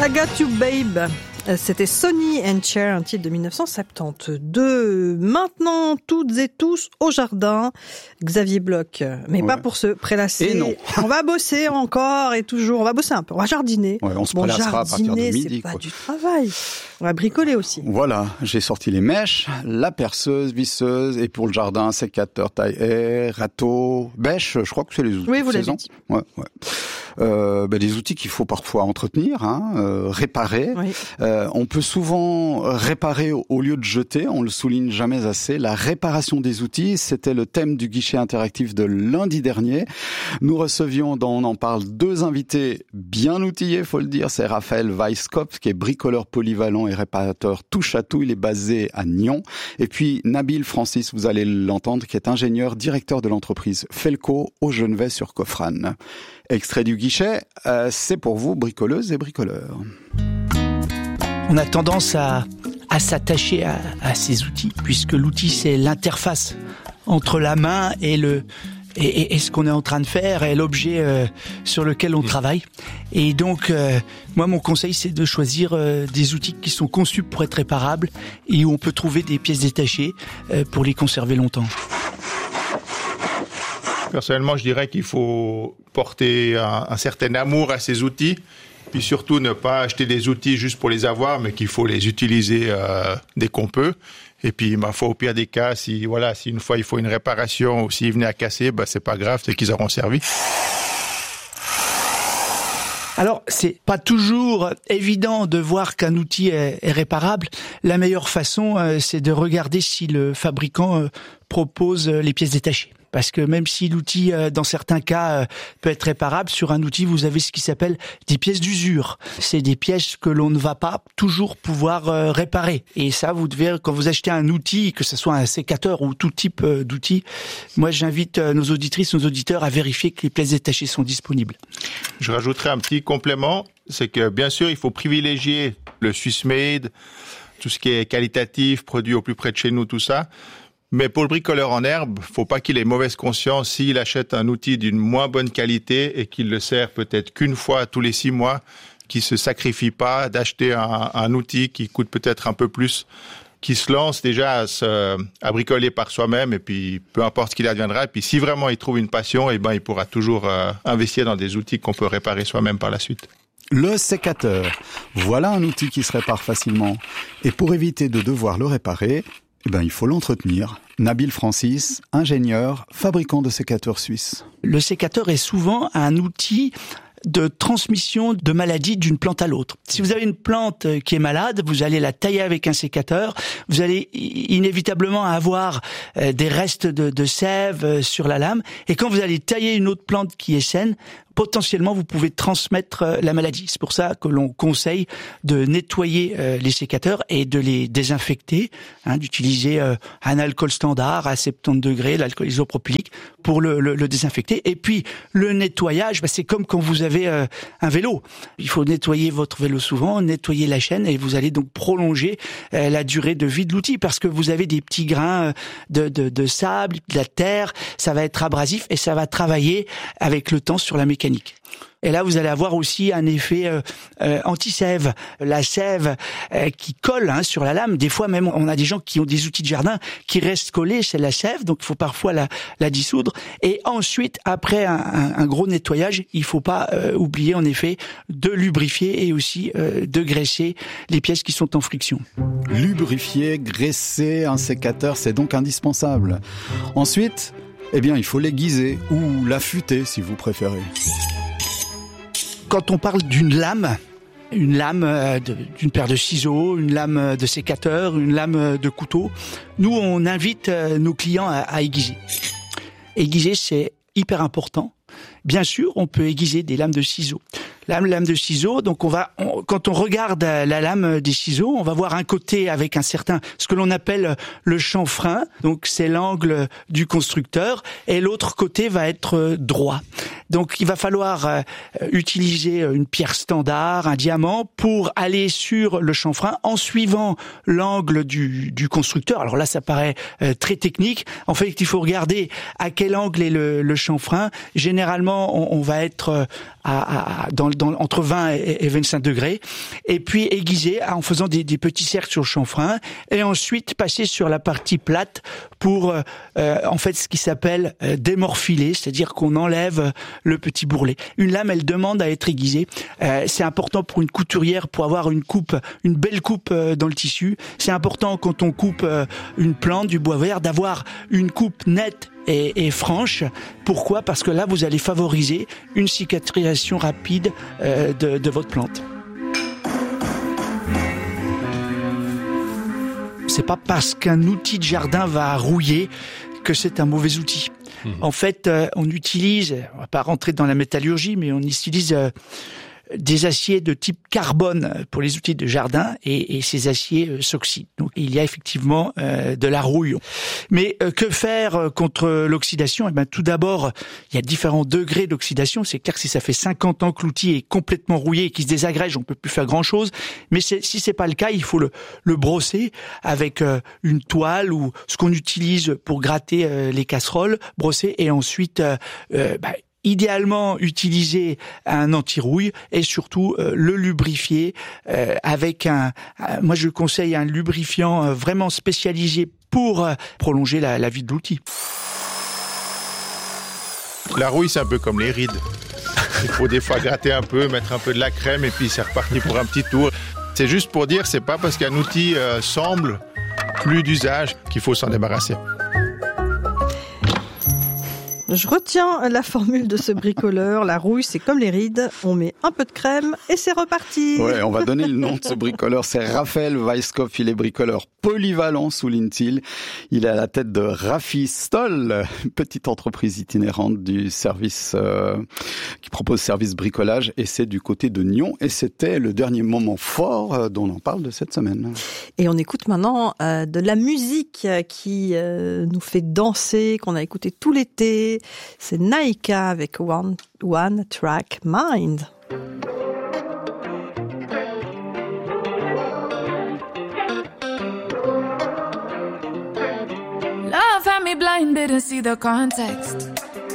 I Got You Babe. C'était Sonny and Cher, un titre de 1972. Maintenant, toutes et tous au jardin. Xavier Bloch, mais pas pour se prélasser. Et non. On va bosser encore et toujours. On va bosser un peu. On va jardiner. Ouais, on se prélassera à partir de midi. C'est pas du travail. On va bricoler aussi. Voilà, j'ai sorti les mèches, la perceuse, visseuse, et pour le jardin, sécateur, taille-haie, râteau, bêche, je crois que c'est les outils. Oui, vous l'avez dit. Ouais. Des outils qu'il faut parfois entretenir, réparer. Oui. On peut souvent réparer au lieu de jeter, on le souligne jamais assez. La réparation des outils, c'était le thème du guichet interactif de lundi dernier. Nous recevions dans On en parle 2 invités bien outillés, faut le dire. C'est Raphaël Weisskopf, qui est bricoleur polyvalent et réparateur touche à tout. Il est basé à Nyon. Et puis Nabil Francis, vous allez l'entendre, qui est ingénieur, directeur de l'entreprise Felco au Genevet-sur-Coffrane. Extrait du guichet, c'est pour vous, bricoleuses et bricoleurs. On a tendance à s'attacher à ces outils, puisque l'outil, c'est l'interface entre la main et ce qu'on est en train de faire et l'objet sur lequel on travaille. Et donc, moi, mon conseil, c'est de choisir des outils qui sont conçus pour être réparables et où on peut trouver des pièces détachées pour les conserver longtemps. Personnellement, je dirais qu'il faut porter un certain amour à ces outils, puis surtout ne pas acheter des outils juste pour les avoir, mais qu'il faut les utiliser dès qu'on peut. Et puis, ma foi, au pire des cas, si une fois il faut une réparation ou s'ils venaient à casser, c'est pas grave, c'est qu'ils auront servi. Alors, c'est pas toujours évident de voir qu'un outil est réparable. La meilleure façon, c'est de regarder si le fabricant propose les pièces détachées. Parce que même si l'outil, dans certains cas, peut être réparable, sur un outil, vous avez ce qui s'appelle des pièces d'usure. C'est des pièces que l'on ne va pas toujours pouvoir réparer. Et ça, vous devez, quand vous achetez un outil, que ce soit un sécateur ou tout type d'outil, moi j'invite nos auditrices, nos auditeurs à vérifier que les pièces détachées sont disponibles. Je rajouterai un petit complément, c'est que bien sûr, il faut privilégier le Swiss Made, tout ce qui est qualitatif, produit au plus près de chez nous, tout ça. Mais pour le bricoleur en herbe, faut pas qu'il ait mauvaise conscience s'il achète un outil d'une moins bonne qualité et qu'il le sert peut-être qu'une fois tous les 6 mois, qu'il se sacrifie pas d'acheter un outil qui coûte peut-être un peu plus, qui se lance déjà à bricoler par soi-même et puis peu importe ce qu'il adviendra. Et puis si vraiment il trouve une passion, il pourra toujours investir dans des outils qu'on peut réparer soi-même par la suite. Le sécateur. Voilà un outil qui se répare facilement. Et pour éviter de devoir le réparer, il faut l'entretenir. Nabil Francis, ingénieur, fabricant de sécateurs suisses. Le sécateur est souvent un outil de transmission de maladies d'une plante à l'autre. Si vous avez une plante qui est malade, vous allez la tailler avec un sécateur, vous allez inévitablement avoir des restes de sève sur la lame, et quand vous allez tailler une autre plante qui est saine, potentiellement vous pouvez transmettre la maladie. C'est pour ça que l'on conseille de nettoyer les sécateurs et de les désinfecter, d'utiliser un alcool standard à 70 degrés, l'alcool isopropylique, pour le désinfecter. Et puis le nettoyage, c'est comme quand vous avez un vélo. Il faut nettoyer votre vélo souvent, nettoyer la chaîne, et vous allez donc prolonger la durée de vie de l'outil, parce que vous avez des petits grains de sable, de la terre, ça va être abrasif et ça va travailler avec le temps sur la mécanique. Et là, vous allez avoir aussi un effet anti-sève. La sève qui colle sur la lame. Des fois, même, on a des gens qui ont des outils de jardin qui restent collés, c'est la sève, donc il faut parfois la dissoudre. Et ensuite, après un gros nettoyage, il faut pas oublier, en effet, de lubrifier et aussi de graisser les pièces qui sont en friction. Lubrifier, graisser un sécateur, c'est donc indispensable. Ensuite, il faut l'aiguiser ou l'affûter si vous préférez. Quand on parle d'une lame d'une paire de ciseaux, une lame de sécateur, une lame de couteau, nous on invite nos clients à aiguiser. Aiguiser, c'est hyper important. Bien sûr, on peut aiguiser des lames de ciseaux. Lame de ciseaux, donc quand on regarde la lame des ciseaux, on va voir un côté avec ce que l'on appelle le chanfrein, donc c'est l'angle du constructeur, et l'autre côté va être droit. Donc il va falloir utiliser une pierre standard, un diamant, pour aller sur le chanfrein en suivant l'angle du constructeur. Alors là, ça paraît très technique. En fait, il faut regarder à quel angle est le chanfrein. Généralement, on va être entre 20 et 25 degrés, et puis aiguiser en faisant des petits cercles sur le chanfrein, et ensuite passer sur la partie plate pour en fait ce qui s'appelle démorphiler, c'est-à-dire qu'on enlève le petit bourrelet. Une lame, elle demande à être aiguisée. C'est important pour une couturière pour avoir une belle coupe dans le tissu. C'est important quand on coupe une plante, du bois vert, d'avoir une coupe nette et franche. Pourquoi ? Parce que là, vous allez favoriser une cicatrisation rapide de votre plante. C'est pas parce qu'un outil de jardin va rouiller que c'est un mauvais outil. En fait, on va pas rentrer dans la métallurgie, mais on utilise des aciers de type carbone pour les outils de jardin, et ces aciers s'oxydent. Donc il y a effectivement de la rouille. Mais que faire contre l'oxydation ? Eh ben, tout d'abord, il y a différents degrés d'oxydation. C'est clair que si ça fait 50 ans que l'outil est complètement rouillé et qu'il se désagrège, on peut plus faire grand chose. Mais si c'est pas le cas, il faut le brosser avec une toile ou ce qu'on utilise pour gratter les casseroles, brosser, et ensuite idéalement utiliser un anti-rouille, et surtout le lubrifier avec moi je conseille un lubrifiant vraiment spécialisé pour prolonger la vie de l'outil. La rouille, c'est un peu comme les rides. Il faut des fois gratter un peu, mettre un peu de la crème, et puis c'est reparti pour un petit tour. C'est juste pour dire, c'est pas parce qu'un outil semble plus d'usage qu'il faut s'en débarrasser. Je retiens la formule de ce bricoleur. La rouille, c'est comme les rides. On met un peu de crème et c'est reparti. Ouais, on va donner le nom de ce bricoleur. C'est Raphaël Weisskopf. Il est bricoleur polyvalent, souligne-t-il. Il est à la tête de Rafi Stoll, une petite entreprise itinérante du service qui propose service bricolage. Et c'est du côté de Nyon. Et c'était le dernier moment fort dont on en parle de cette semaine. Et on écoute maintenant de la musique qui nous fait danser, qu'on a écouté tout l'été. C'est Naika avec One Track Mind. Love had me blind, didn't see the context.